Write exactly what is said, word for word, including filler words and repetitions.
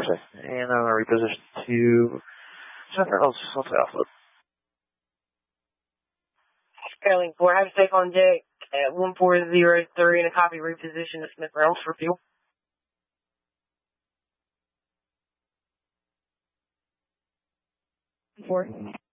say. And I'm going to reposition to Center. I'll just I'll say offload. Skyling four, have a safe on deck at one four zero three and a copy reposition to Smith Reynolds for fuel. Four.